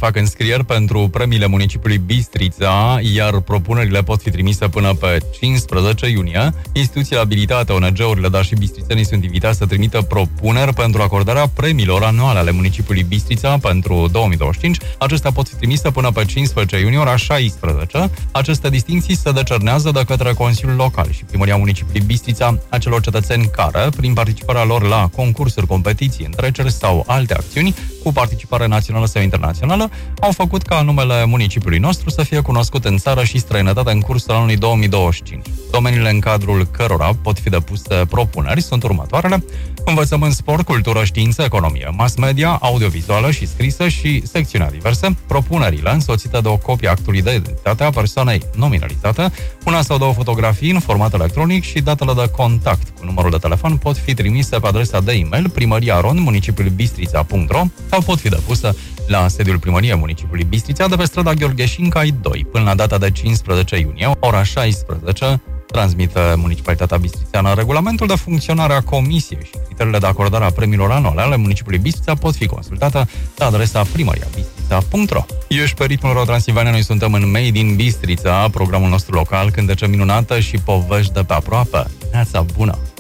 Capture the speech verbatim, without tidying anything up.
fac înscrieri pentru premiile municipiului Bistrița, iar propunerile pot fi trimise până pe cincisprezece iunie. Instituțiile abilitate, O N G-urile, dar și bistrițenii sunt invitați să trimită propuneri pentru acordarea premiilor anuale ale municipiului Bistrița pentru două mii douăzeci și cinci. Acestea pot fi trimise până pe cincisprezece iunie, ora șaisprezece. Aceste distinții se decernează de către Consiliul Local și Primăria Municipiului Bistrița acelor cetățeni care, prin participarea lor la concursuri, competiții, întreceri sau alte acțiuni cu participare națională sau internațională, au făcut ca numele municipiului nostru să fie cunoscut în țară și străinătate în cursul anului două mii douăzeci și cinci. Domeniile în cadrul cărora pot fi depuse propuneri sunt următoarele: învățământ, sport, cultură, știință, economie, mass media, audiovizuală și scrisă și secțiunea diverse. Propunerile, însoțite de o copie a actului de identitate a persoanei nominalizate, una sau două fotografii în format electronic și datele de contact cu numărul de telefon pot fi trimise pe adresa de e-mail primăria ron municipiul bistrița punct ro sau pot fi depuse la sediul primăriei municipiului Bistrița de pe strada Gheorghe Șincai doi până la data de cincisprezece iunie, ora șaisprezece. Transmite Municipalitatea Bistrițeană. Regulamentul de funcționare a comisiei și criteriile de acordare a premiilor anuale ale municipiului Bistrița pot fi consultate la adresa primăria bistrița punct ro. Ești pe Ritmul Ro-Transilvania, noi suntem în Made in Bistrița, programul nostru local, cântece minunată și povești de pe aproape. Neața bună!